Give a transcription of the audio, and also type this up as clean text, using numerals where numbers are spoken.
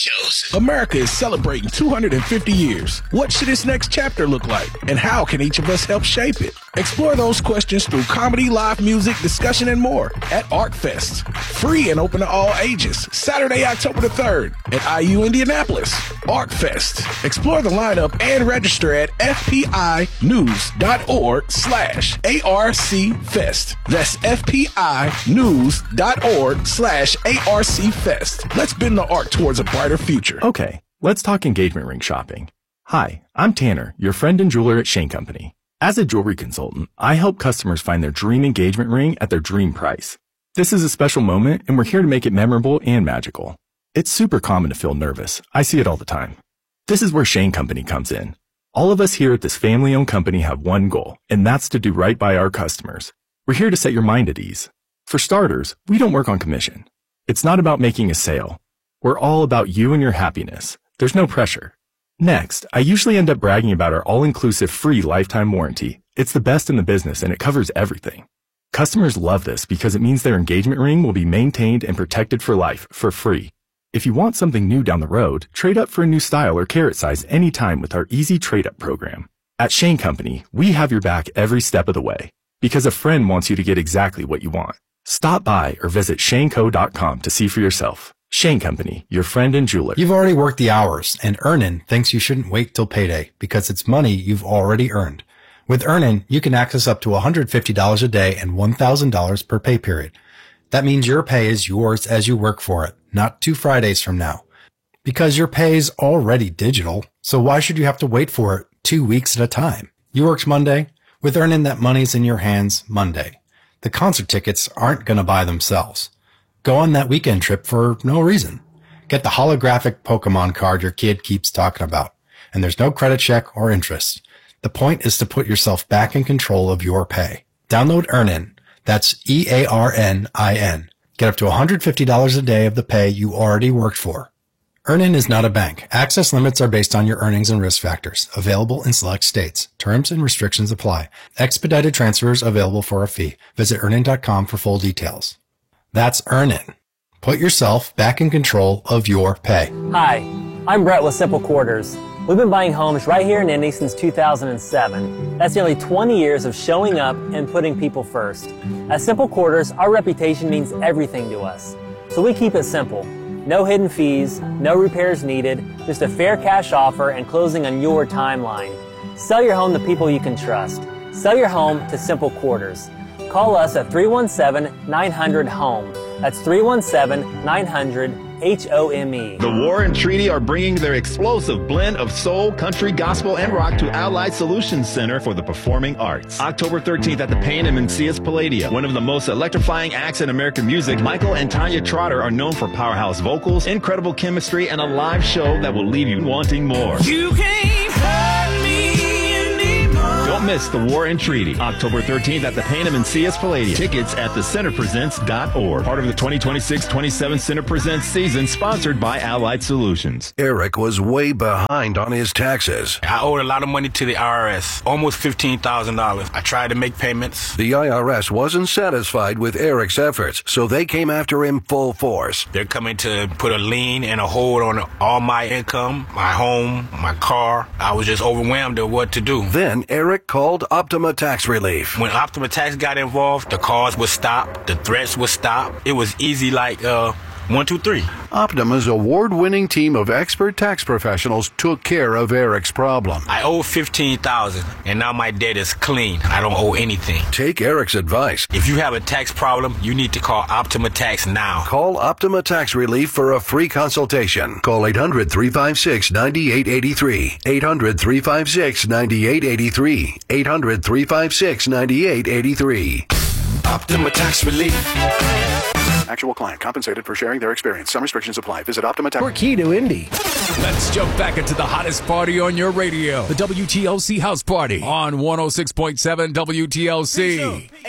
chosen. America is celebrating 250 years. What should its next chapter look like? And how can each of us help shape it? Explore those questions through comedy, live music, discussion, and more at ArcFest. Free and open to all ages. Saturday, October the 3rd at IU Indianapolis. ArcFest. Explore the lineup and register at fpinews.org/ARCFest. That's fpinews.org/ARCFest. Let's bend the arc towards a brighter future. Okay, let's talk engagement ring shopping. Hi, I'm Tanner, your friend and jeweler at Shane Company. As a jewelry consultant, I help customers find their dream engagement ring at their dream price. This is a special moment, and we're here to make it memorable and magical. It's super common to feel nervous. I see it all the time. This is where Shane Company comes in. All of us here at this family-owned company have one goal, and that's to do right by our customers. We're here to set your mind at ease. For starters, we don't work on commission. It's not about making a sale. We're all about you and your happiness. There's no pressure. Next, I usually end up bragging about our all-inclusive free lifetime warranty. It's the best in the business and it covers everything. Customers love this because it means their engagement ring will be maintained and protected for life for free. If you want something new down the road, trade up for a new style or carat size anytime with our easy trade-up program. At Shane Company, we have your back every step of the way because a friend wants you to get exactly what you want. Stop by or visit shaneco.com to see for yourself. Shane Company, your friend and jeweler. You've already worked the hours, and Earnin thinks you shouldn't wait till payday because it's money you've already earned. With Earnin, you can access up to $150 a day and $1,000 per pay period. That means your pay is yours as you work for it, not 2 Fridays from now. Because your pay is already digital, so why should you have to wait for it 2 weeks at a time? You works Monday. With Earnin, that money's in your hands Monday. The concert tickets aren't going to buy themselves. Go on that weekend trip for no reason. Get the holographic Pokemon card your kid keeps talking about. And there's no credit check or interest. The point is to put yourself back in control of your pay. Download Earnin. That's EARNIN. Get up to $150 a day of the pay you already worked for. Earnin is not a bank. Access limits are based on your earnings and risk factors. Available in select states. Terms and restrictions apply. Expedited transfers available for a fee. Visit Earnin.com for full details. That's Earnin. Put yourself back in control of your pay. Hi, I'm Brett with Simple Quarters. We've been buying homes right here in Indy since 2007. That's nearly 20 years of showing up and putting people first. At Simple Quarters, our reputation means everything to us. So we keep it simple. No hidden fees, no repairs needed, just a fair cash offer and closing on your timeline. Sell your home to people you can trust. Sell your home to Simple Quarters. Call us at 317-900-HOME. That's 317-900-HOME. The War and Treaty are bringing their explosive blend of soul, country, gospel, and rock to Allied Solutions Center for the Performing Arts. October 13th at the Payne and Mencius Palladium. One of the most electrifying acts in American music, Michael and Tanya Trotter are known for powerhouse vocals, incredible chemistry, and a live show that will leave you wanting more. You can't hurt me anymore. Don't miss The War and Treaty, October 13th at the Payne and Mencius Palladium. Tickets at thecenterpresents.org. Part of the 2026-27 Center Presents season, sponsored by Allied Solutions. Eric was way behind on his taxes. I owed a lot of money to the IRS, almost $15,000. I tried to make payments. The IRS wasn't satisfied with Eric's efforts, so they came after him full force. They're coming to put a lien and a hold on all my income, my home, my car. I was just overwhelmed at what to do. Then Eric called Optima Tax Relief. When Optima Tax got involved, the calls would stop, the threats would stop. It was easy like 1, 2, 3. Optima's award-winning team of expert tax professionals took care of Eric's problem. I owe $15,000, and now my debt is clean. I don't owe anything. Take Eric's advice. If you have a tax problem, you need to call Optima Tax now. Call Optima Tax Relief for a free consultation. Call 800-356-9883. 800-356-9883. 800-356-9883. Optima Tax Relief. Actual client compensated for sharing their experience. Some restrictions apply. Visit Optima Tax. We're key to Indy. Let's jump back into the hottest party on your radio. The WTLC House Party on 106.7 WTLC.